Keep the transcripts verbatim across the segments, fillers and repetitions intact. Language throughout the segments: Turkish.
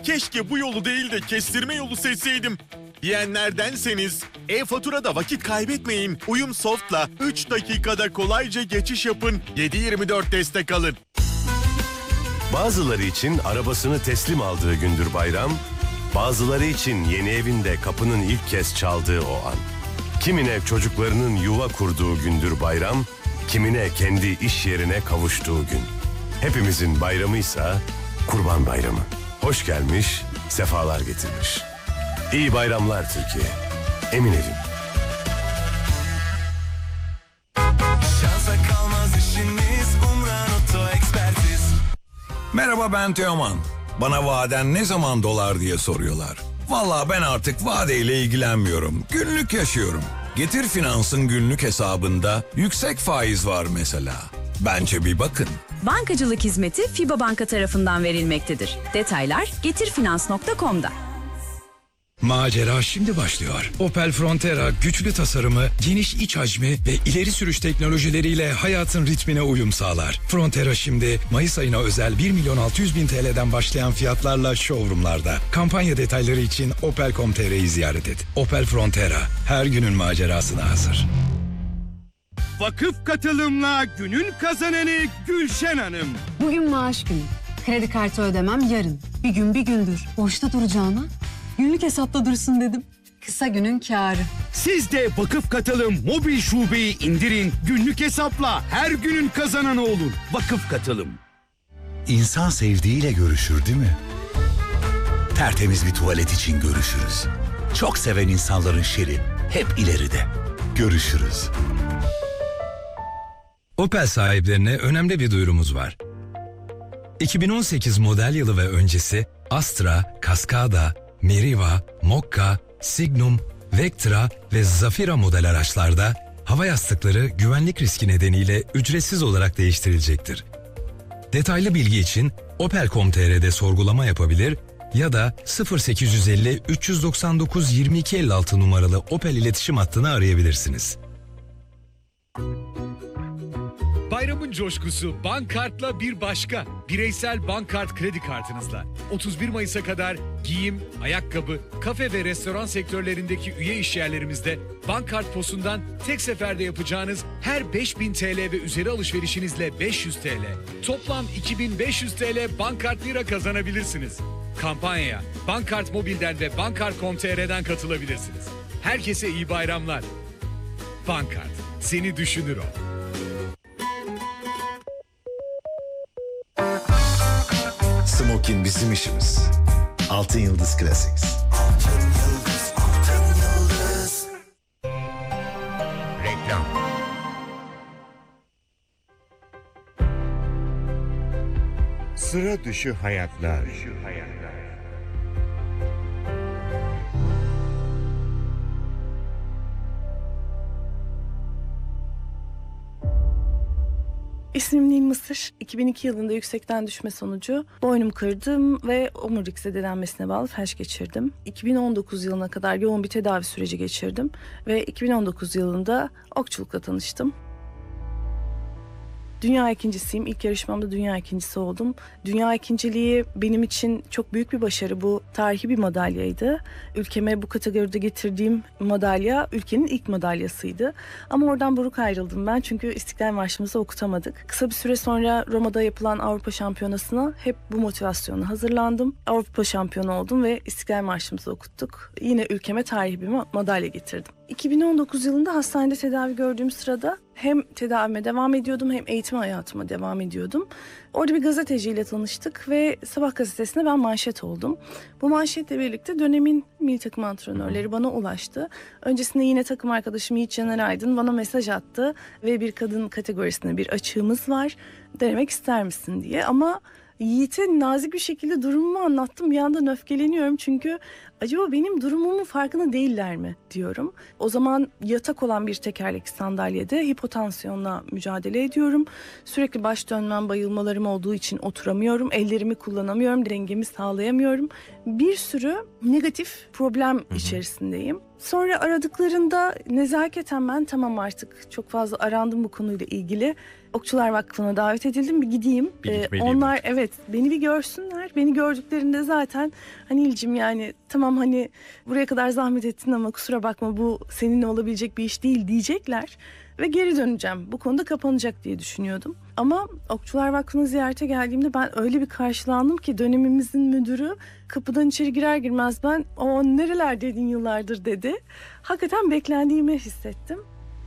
Keşke bu yolu değil de kestirme yolu seçseydim diyenlerdenseniz e-faturada vakit kaybetmeyin. Uyumsoft'la üç dakikada kolayca geçiş yapın. yedi yirmi dört destek alın. Bazıları için arabasını teslim aldığı gündür bayram, bazıları için yeni evinde kapının ilk kez çaldığı o an. Kimine çocuklarının yuva kurduğu gündür bayram, kimine kendi iş yerine kavuştuğu gün. Hepimizin bayramıysa Kurban Bayramı. Hoş gelmiş, sefalar getirmiş. İyi bayramlar Türkiye. Emin evim. Merhaba, ben Teoman. Bana vaden ne zaman dolar diye soruyorlar. Vallahi ben artık vadeyle ilgilenmiyorum. Günlük yaşıyorum. Getir Finans'ın günlük hesabında yüksek faiz var mesela. Bence bir bakın. Bankacılık hizmeti FİBA Banka tarafından verilmektedir. Detaylar getirfinans nokta com'da. Macera şimdi başlıyor. Opel Frontera güçlü tasarımı, geniş iç hacmi ve ileri sürüş teknolojileriyle hayatın ritmine uyum sağlar. Frontera şimdi Mayıs ayına özel bir milyon altı yüz bin T L'den başlayan fiyatlarla showroomlarda. Kampanya detayları için opel nokta com nokta tr'yi ziyaret et. Opel Frontera, her günün macerasına hazır. Vakıf katılımla günün kazananı Gülşen Hanım. Bugün maaş günü. Kredi kartı ödemem yarın. Bir gün bir gündür. Boşta duracağına günlük hesapta dursun dedim. Kısa günün kârı. Siz de Vakıf Katılım mobil şubeyi indirin. Günlük hesapla her günün kazananı olun. Vakıf Katılım. İnsan sevdiğiyle görüşür değil mi? Tertemiz bir tuvalet için görüşürüz. Çok seven insanların şeri hep ileride. Görüşürüz. Opel sahiplerine önemli bir duyurumuz var. iki bin on sekiz model yılı ve öncesi Astra, Cascada, Meriva, Mokka, Signum, Vectra ve Zafira model araçlarda hava yastıkları güvenlik riski nedeniyle ücretsiz olarak değiştirilecektir. Detaylı bilgi için opel nokta com nokta tr'de sorgulama yapabilir ya da sıfır sekiz yüz elli üç yüz doksan dokuz yirmi iki elli altı numaralı Opel iletişim hattını arayabilirsiniz. Bayramın coşkusu Bankart'la bir başka. Bireysel Bankart kredi kartınızla. otuz bir Mayıs'a kadar giyim, ayakkabı, kafe ve restoran sektörlerindeki üye işyerlerimizde Bankart Posu'ndan tek seferde yapacağınız her beş bin T L ve üzeri alışverişinizle beş yüz T L. Toplam iki bin beş yüz T L Bankart lira kazanabilirsiniz. Kampanyaya Bankart Mobil'den ve bankart nokta com nokta tr'den katılabilirsiniz. Herkese iyi bayramlar. Bankart, seni düşünür o. Smokin bizim işimiz. Altın Yıldız Classics. Altın Yıldız, Altın Yıldız. Reklam. Sıra dışı hayatlar. Dışı hayatlar. İsmim Nil Mısır. iki bin iki yılında yüksekten düşme sonucu boynumu kırdım ve omurilik zedelenmesine bağlı felç geçirdim. iki bin on dokuz yılına kadar yoğun bir tedavi süreci geçirdim ve iki bin on dokuz yılında okçulukla tanıştım. Dünya ikincisiyim. İlk yarışmamda dünya ikincisi oldum. Dünya ikinciliği benim için çok büyük bir başarı. Bu tarihi bir madalyaydı. Ülkeme bu kategoride getirdiğim madalya ülkenin ilk madalyasıydı. Ama oradan buruk ayrıldım ben çünkü İstiklal Marşımızı okutamadık. Kısa bir süre sonra Roma'da yapılan Avrupa Şampiyonası'na hep bu motivasyonla hazırlandım. Avrupa şampiyonu oldum ve İstiklal Marşımızı okuttuk. Yine ülkeme tarihi bir madalya getirdim. iki bin on dokuz yılında hastanede tedavi gördüğüm sırada hem tedavime devam ediyordum hem eğitim hayatıma devam ediyordum. Orada bir gazeteciyle tanıştık ve Sabah gazetesinde ben manşet oldum. Bu manşetle birlikte dönemin milli takım antrenörleri bana ulaştı. Öncesinde yine takım arkadaşım Yiğit Caner Aydın bana mesaj attı ve bir kadın kategorisinde bir açığımız var, denemek ister misin diye. Ama Yiğit'e nazik bir şekilde durumumu anlattım. Bir yandan öfkeleniyorum çünkü acaba benim durumumun farkında değiller mi diyorum. O zaman yatak olan bir tekerlekli sandalyede hipotansiyonla mücadele ediyorum. Sürekli baş dönmem, bayılmalarım olduğu için oturamıyorum. Ellerimi kullanamıyorum, dengemi sağlayamıyorum. Bir sürü negatif problem içerisindeyim. Sonra aradıklarında nezaketen ben tamam artık çok fazla arandım bu konuyla ilgili. Okçular Vakfı'na davet edildim, bir gideyim. Ee, onlar evet beni bir görsünler. Beni gördüklerinde zaten hani İlcim yani tamam hani buraya kadar zahmet ettin ama kusura bakma bu seninle olabilecek bir iş değil diyecekler. Ve geri döneceğim. Bu konuda kapanacak diye düşünüyordum. Ama Okçular Vakfı'na ziyarete geldiğimde ben öyle bir karşılandım ki dönemimizin müdürü kapıdan içeri girer girmez ben o nerelerdeydin yıllardır dedi. Hakikaten beklendiğimi hissettim.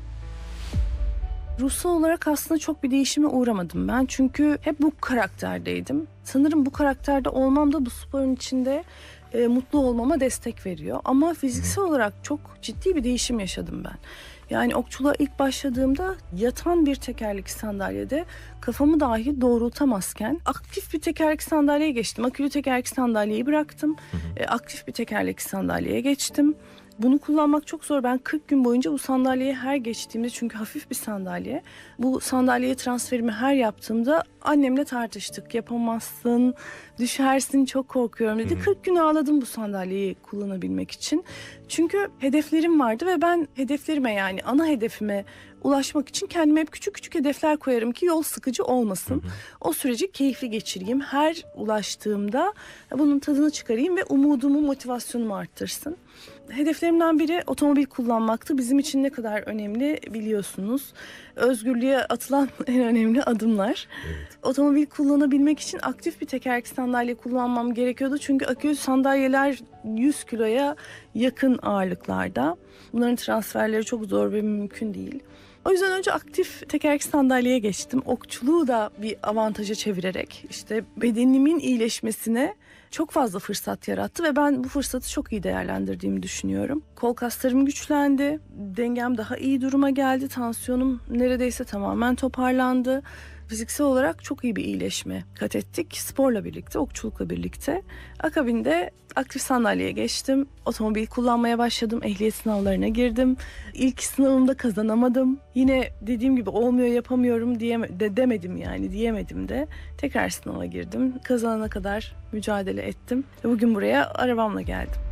Ruhsal olarak aslında çok bir değişime uğramadım ben. Çünkü hep bu karakterdeydim. Sanırım bu karakterde olmam da bu sporun içinde e, mutlu olmama destek veriyor. Ama fiziksel olarak çok ciddi bir değişim yaşadım ben. Yani okçuluğa ilk başladığımda yatan bir tekerlekli sandalyede kafamı dahi doğrultamazken aktif bir tekerlekli sandalyeye geçtim. Akülü tekerlekli sandalyeyi bıraktım. E, aktif bir tekerlekli sandalyeye geçtim. Bunu kullanmak çok zor. Ben kırk gün boyunca bu sandalyeye her geçtiğimde, çünkü hafif bir sandalye, bu sandalyeye transferimi her yaptığımda annemle tartıştık. Yapamazsın, düşersin, çok korkuyorum dedi. Hı-hı. kırk gün ağladım bu sandalyeyi kullanabilmek için. Çünkü hedeflerim vardı ve ben hedeflerime, yani ana hedefime ulaşmak için kendime hep küçük küçük hedefler koyarım ki yol sıkıcı olmasın. Hı hı. O süreci keyifli geçireyim. Her ulaştığımda bunun tadını çıkarayım ve umudumu, motivasyonumu arttırsın. Hedeflerimden biri otomobil kullanmaktı. Bizim için ne kadar önemli biliyorsunuz. Özgürlüğe atılan en önemli adımlar. Evet. Otomobil kullanabilmek için aktif bir tekerlekli sandalye kullanmam gerekiyordu. Çünkü akülü sandalyeler yüz kiloya yakın ağırlıklarda. Bunların transferleri çok zor ve mümkün değil. O yüzden önce aktif tekerlekli sandalyeye geçtim. Okçuluğu da bir avantaja çevirerek işte bedenimin iyileşmesine çok fazla fırsat yarattı ve ben bu fırsatı çok iyi değerlendirdiğimi düşünüyorum. Kol kaslarım güçlendi, dengem daha iyi duruma geldi, tansiyonum neredeyse tamamen toparlandı. Fiziksel olarak çok iyi bir iyileşme kat ettik. Sporla birlikte, okçulukla birlikte. Akabinde aktif sandalyeye geçtim. Otomobil kullanmaya başladım. Ehliyet sınavlarına girdim. İlk sınavımda kazanamadım. Yine dediğim gibi olmuyor, yapamıyorum diye de demedim yani diyemedim de. Tekrar sınava girdim. Kazanana kadar mücadele ettim. Ve bugün buraya arabamla geldim.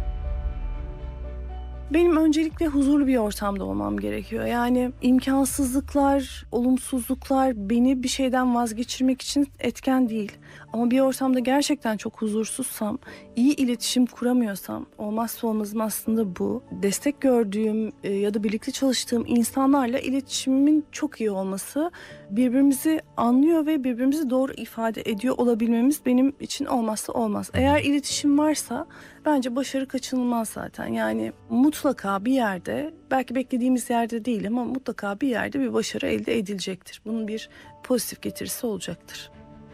Benim öncelikle huzurlu bir ortamda olmam gerekiyor. Yani imkansızlıklar, olumsuzluklar beni bir şeyden vazgeçirmek için etken değil. Ama bir ortamda gerçekten çok huzursuzsam, iyi iletişim kuramıyorsam, olmazsa olmazım aslında bu. Destek gördüğüm ya da birlikte çalıştığım insanlarla iletişimimin çok iyi olması, birbirimizi anlıyor ve birbirimizi doğru ifade ediyor olabilmemiz benim için olmazsa olmaz. Eğer iletişim varsa bence başarı kaçınılmaz zaten. Yani mutlaka bir yerde, belki beklediğimiz yerde değil ama mutlaka bir yerde bir başarı elde edilecektir. Bunun bir pozitif getirisi olacaktır.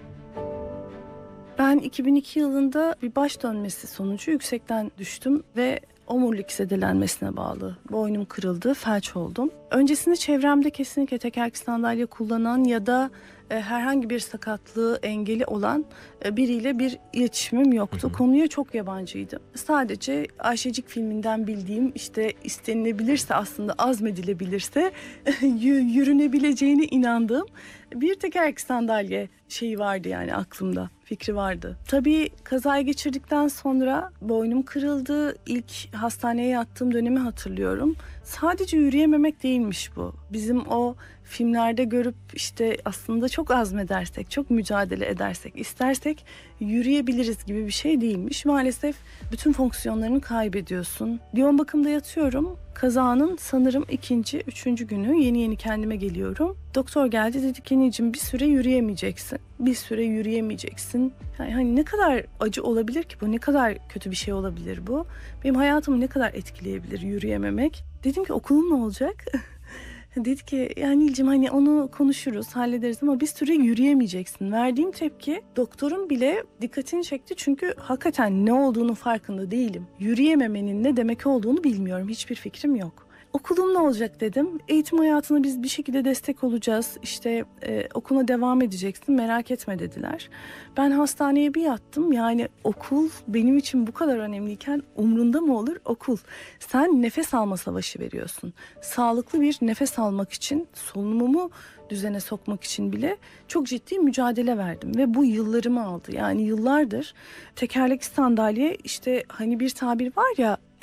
Ben iki bin iki yılında bir baş dönmesi sonucu yüksekten düştüm ve omurilik zedelenmesine bağlı boynum kırıldı, felç oldum. Öncesinde çevremde kesinlikle tekerlekli sandalye kullanan ya da e, herhangi bir sakatlığı, engeli olan e, biriyle bir iletişimim yoktu. Hı hı. Konuya çok yabancıydım. Sadece Ayşecik filminden bildiğim, işte istenilebilirse, aslında azmedilebilirse yürünebileceğine inandığım bir tekerlekli sandalye şeyi vardı, yani aklımda, fikri vardı. Tabii kazayı geçirdikten sonra boynum kırıldı. İlk hastaneye yattığım dönemi hatırlıyorum. Sadece yürüyememek değilmiş bu. Bizim o filmlerde görüp işte aslında çok azmedersek, çok mücadele edersek, istersek yürüyebiliriz gibi bir şey değilmiş. Maalesef bütün fonksiyonlarını kaybediyorsun. Yoğun bakımda yatıyorum. Kazanın sanırım ikinci, üçüncü günü yeni yeni kendime geliyorum. Doktor geldi, dedi ki Nicim bir süre yürüyemeyeceksin. Bir süre yürüyemeyeceksin. Yani hani ne kadar acı olabilir ki bu? Ne kadar kötü bir şey olabilir bu? Benim hayatımı ne kadar etkileyebilir yürüyememek? Dedim ki okulum ne olacak? Dedi ki yani Nilcim hani onu konuşuruz, hallederiz ama bir süre yürüyemeyeceksin. Verdiğim tepki doktorun bile dikkatini çekti. Çünkü hakikaten ne olduğunu farkında değilim. Yürüyememenin ne demek olduğunu bilmiyorum. Hiçbir fikrim yok. Okulum ne olacak dedim. Eğitim hayatına biz bir şekilde destek olacağız. İşte e, okula devam edeceksin, merak etme dediler. Ben hastaneye bir yattım. Yani okul benim için bu kadar önemliyken umrunda mı olur okul? Sen nefes alma savaşı veriyorsun. Sağlıklı bir nefes almak için, solunumumu düzene sokmak için bile çok ciddi mücadele verdim. Ve bu yıllarımı aldı. Yani yıllardır tekerlekli sandalye, işte hani bir tabir var ya,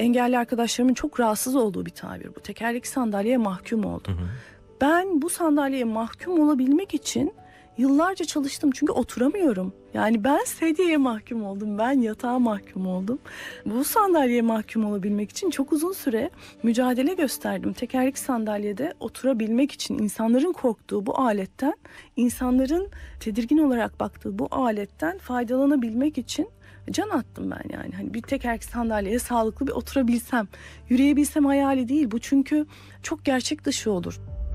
engelli arkadaşlarımın çok rahatsız olduğu bir tabir bu. Tekerlekli sandalyeye mahkum oldum. Hı hı. Ben bu sandalyeye mahkum olabilmek için yıllarca çalıştım çünkü oturamıyorum. Yani ben sedyeye mahkum oldum, ben yatağa mahkum oldum. Bu sandalyeye mahkum olabilmek için çok uzun süre mücadele gösterdim. Tekerlekli sandalyede oturabilmek için, insanların korktuğu bu aletten, insanların tedirgin olarak baktığı bu aletten faydalanabilmek için can attım ben yani. Hani bir tekerlekli sandalyeye sağlıklı bir oturabilsem, yürüyebilsem hayali değil bu, çünkü çok gerçek dışı olur.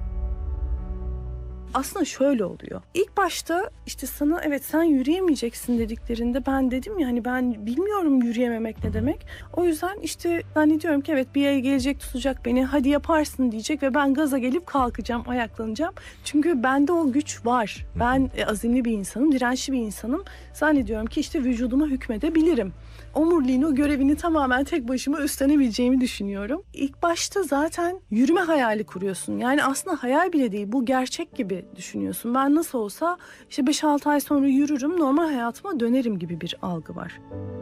Aslında şöyle oluyor. İlk başta işte sana evet sen yürüyemeyeceksin dediklerinde ben dedim ya hani ben bilmiyorum yürüyememek ne demek. O yüzden işte zannediyorum ki evet bir yere gelecek, tutacak beni, hadi yaparsın diyecek ve ben gaza gelip kalkacağım, ayaklanacağım. Çünkü bende o güç var. Ben azimli bir insanım, dirençli bir insanım. Zannediyorum ki işte vücuduma hükmedebilirim. Omuriliğin o görevini tamamen tek başıma üstlenebileceğimi düşünüyorum. İlk başta zaten yürüme hayali kuruyorsun. Yani aslında hayal bile değil, bu gerçek gibi düşünüyorsun. Ben nasıl olsa işte beş altı ay sonra yürürüm, normal hayatıma dönerim gibi bir algı var.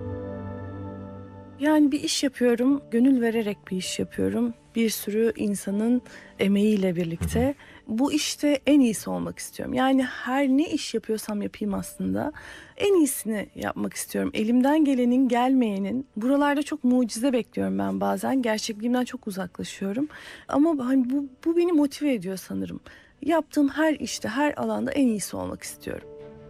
Yani bir iş yapıyorum, gönül vererek bir iş yapıyorum. Bir sürü insanın emeğiyle birlikte. Bu işte en iyisi olmak istiyorum. Yani her ne iş yapıyorsam yapayım aslında en iyisini yapmak istiyorum. Elimden gelenin, gelmeyenin. Buralarda çok mucize bekliyorum ben bazen. Gerçekliğimden çok uzaklaşıyorum. Ama hani bu, bu beni motive ediyor sanırım. Yaptığım her işte, her alanda en iyisi olmak istiyorum.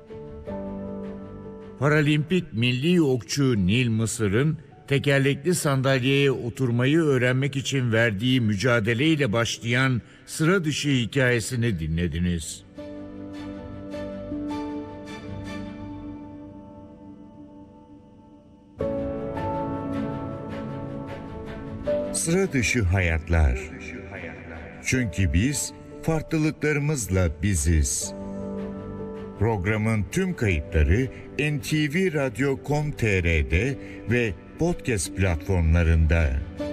Paralimpik milli okçu Nil Mısır'ın tekerlekli sandalyeye oturmayı öğrenmek için verdiği mücadeleyle başlayan sıra dışı hikayesini dinlediniz. Sıra dışı hayatlar. Çünkü biz farklılıklarımızla biziz. Programın tüm kayıtları en te ve radyo nokta com nokta tr ve podcast platformlarında.